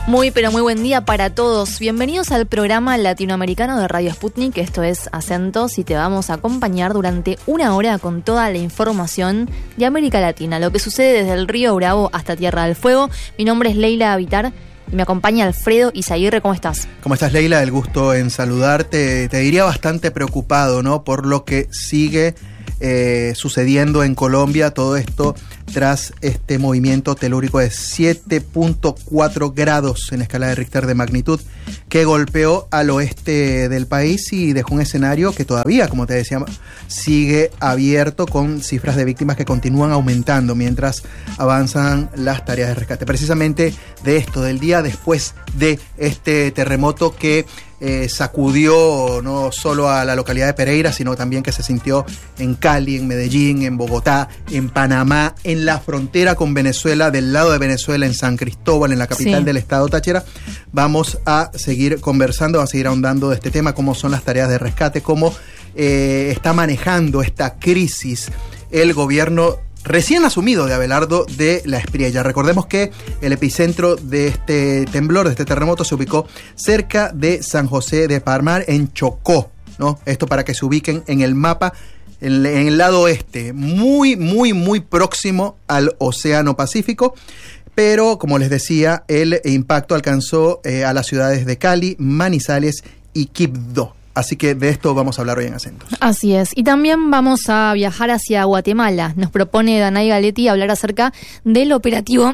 Muy, pero muy buen día para todos. Bienvenidos al programa latinoamericano de Radio Sputnik. Esto es Acentos y te vamos a acompañar durante una hora con toda la información de América Latina, lo que sucede desde el Río Bravo hasta Tierra del Fuego. Mi nombre es Leila Avitar y me acompaña Alfredo Izaguirre. ¿Cómo estás? ¿Cómo estás, Leila? El gusto en saludarte. Te diría bastante preocupado, ¿no? Por lo que sigue sucediendo en Colombia, todo esto tras este movimiento telúrico de 7.4 grados en escala de Richter de magnitud que golpeó al oeste del país y dejó un escenario que todavía, como te decía, sigue abierto con cifras de víctimas que continúan aumentando mientras avanzan las tareas de rescate. Precisamente de esto, del día después de este terremoto que sacudió no solo a la localidad de Pereira, sino también que se sintió en Cali, en Medellín, en Bogotá, en Panamá, en la frontera con Venezuela, del lado de Venezuela, en San Cristóbal, en la capital del estado Táchira. Vamos a seguir conversando, vamos a seguir ahondando de este tema, cómo son las tareas de rescate, cómo está manejando esta crisis el gobierno recién asumido de Abelardo de la Espriella. Recordemos que el epicentro de este temblor, de este terremoto, se ubicó cerca de San José de Palmar, en Chocó, ¿no? Esto para que se ubiquen en el mapa, en el lado oeste, muy próximo al Océano Pacífico. Pero, como les decía, el impacto alcanzó a las ciudades de Cali, Manizales y Quibdó. Así que de esto vamos a hablar hoy en Acentos. Así es. Y también vamos a viajar hacia Guatemala. Nos propone Danay Galetti hablar acerca del operativo,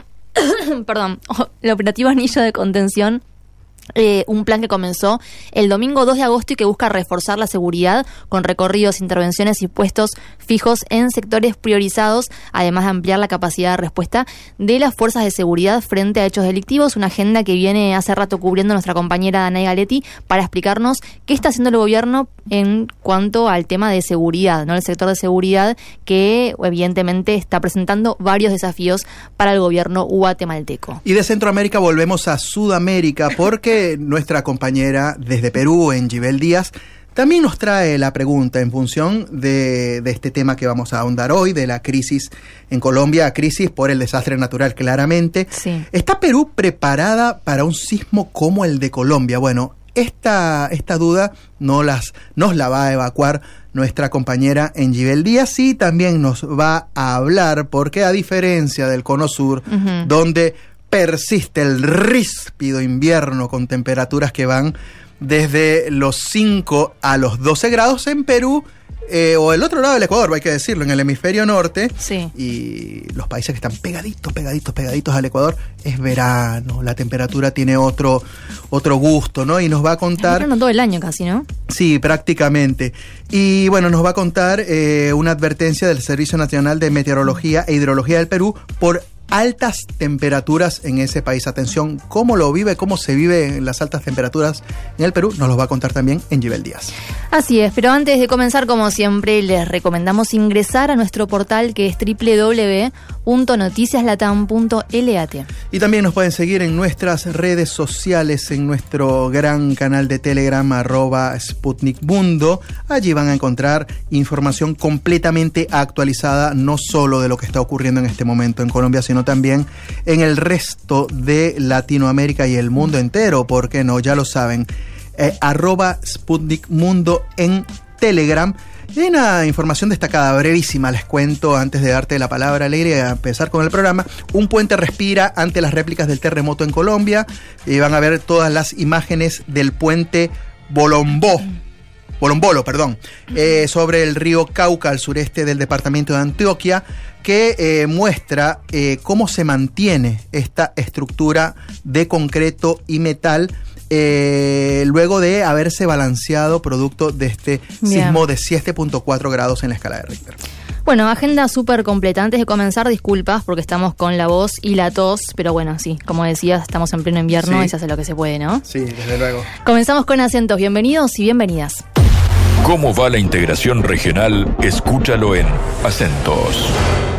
el operativo Anillo de Contención. Un plan que comenzó el domingo 2 de agosto y que busca reforzar la seguridad con recorridos, intervenciones y puestos fijos en sectores priorizados, además de ampliar la capacidad de respuesta de las fuerzas de seguridad frente a hechos delictivos. Una agenda que viene hace rato cubriendo nuestra compañera Danay Galetti para explicarnos qué está haciendo el gobierno en cuanto al tema de seguridad, ¿no? El sector de seguridad que evidentemente está presentando varios desafíos para el gobierno guatemalteco. Y de Centroamérica volvemos a Sudamérica porque nuestra compañera desde Perú, Engibel Díaz, también nos trae la pregunta en función de este tema que vamos a ahondar hoy, de la crisis en Colombia, crisis por el desastre natural, claramente. Sí. ¿Está Perú preparada para un sismo como el de Colombia? Bueno, esta duda nos la va a evacuar nuestra compañera Engibel Díaz y también nos va a hablar porque, a diferencia del Cono Sur, donde persiste el ríspido invierno con temperaturas que van desde los 5 a los 12 grados en Perú, o el otro lado del Ecuador, hay que decirlo, en el hemisferio norte, sí. Y los países que están pegaditos al Ecuador, es verano, la temperatura tiene otro gusto, ¿no? Y nos va a contar... todo el año casi, ¿no? Sí, prácticamente. Y bueno, nos va a contar una advertencia del Servicio Nacional de Meteorología e Hidrología del Perú por altas temperaturas en ese país. Atención, cómo se vive en las altas temperaturas en el Perú, nos lo va a contar también Engibel Díaz. Así es, pero antes de comenzar, como siempre, les recomendamos ingresar a nuestro portal que es www.noticiaslatam.lat. Y también nos pueden seguir en nuestras redes sociales, en nuestro gran canal de Telegram, @SputnikMundo. Allí van a encontrar información completamente actualizada, no solo de lo que está ocurriendo en este momento en Colombia, sino también en el resto de Latinoamérica y el mundo entero, porque no, ya lo saben, @SputnikMundo en Telegram. Y hay una información destacada, brevísima, les cuento antes de darte la palabra, Leire, y a empezar con el programa. Un puente respira ante las réplicas del terremoto en Colombia. Y van a ver todas las imágenes del puente Bolombolo, sobre el río Cauca, al sureste del departamento de Antioquia, que muestra cómo se mantiene esta estructura de concreto y metal luego de haberse balanceado producto de este sismo de 7.4 grados en la escala de Richter. Bueno, agenda súper completa. Antes de comenzar, disculpas porque estamos con la voz y la tos, pero bueno, sí, como decías, estamos en pleno invierno y se hace lo que se puede, ¿no? Sí, desde luego. Comenzamos con Acentos. Bienvenidos y bienvenidas. ¿Cómo va la integración regional? Escúchalo en Acentos.